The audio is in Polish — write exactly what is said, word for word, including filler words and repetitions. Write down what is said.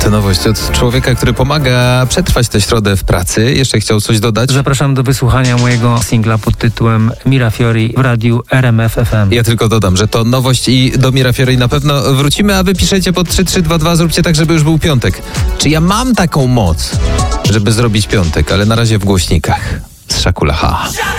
to nowość od człowieka, który pomaga przetrwać tę środę w pracy. Jeszcze chciał coś dodać? Zapraszam do wysłuchania mojego singla pod tytułem Mirafiori w radiu R M F F M. Ja tylko dodam, że to nowość i do Mirafiori na pewno wrócimy, a wy piszecie pod trzy trzy dwa dwa. Zróbcie tak, żeby już był piątek. Czy ja mam taką moc, żeby zrobić piątek, ale na razie w głośnikach z Szakula H.